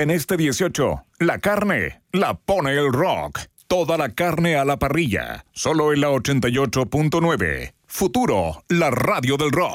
En este 18, la carne la pone el rock. Toda la carne a la parrilla. Solo en la 88.9. Futuro, la radio del rock.